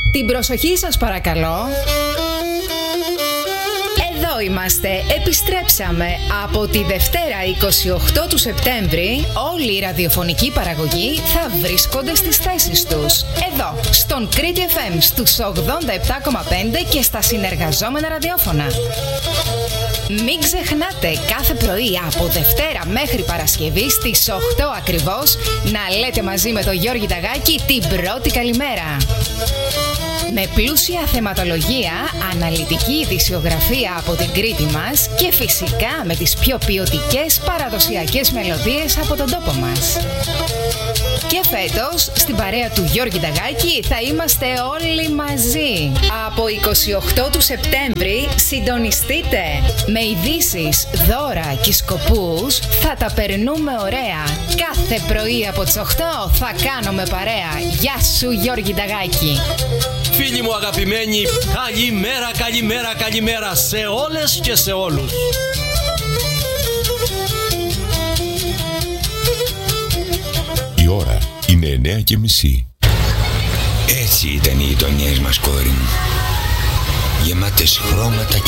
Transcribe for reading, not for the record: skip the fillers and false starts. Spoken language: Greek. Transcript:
Την προσοχή σας παρακαλώ. Εδώ είμαστε, επιστρέψαμε. Από τη Δευτέρα 28 του Σεπτέμβρη όλοι οι ραδιοφωνικοί παραγωγοί θα βρίσκονται στις θέσεις τους. Εδώ, στον Κρήτη FM, στους 87,5 και στα συνεργαζόμενα ραδιόφωνα. Μην ξεχνάτε κάθε πρωί από Δευτέρα μέχρι Παρασκευή στις 8 ακριβώς να λέτε μαζί με τον Γιώργη Νταγάκη την πρώτη καλημέρα. Με πλούσια θεματολογία, αναλυτική ειδησιογραφία από την Κρήτη μας και φυσικά με τις πιο ποιοτικές παραδοσιακές μελωδίες από τον τόπο μας. Και φέτος, στην παρέα του Γιώργη Νταγάκη θα είμαστε όλοι μαζί. Από 28 του Σεπτέμβρη συντονιστείτε. Με ειδήσεις, δώρα και σκοπούς θα τα περνούμε ωραία. Κάθε πρωί από τις 8 θα κάνουμε παρέα. Γεια σου Γιώργη Νταγάκη. Φίλοι μου αγαπημένοι, καλημέρα, καλημέρα, καλημέρα σε όλες και σε όλους. Η ώρα είναι 9:30. Έτσι ήταν οι γειτονιές μας, κόρη μου. Γεμάτες χρώματα και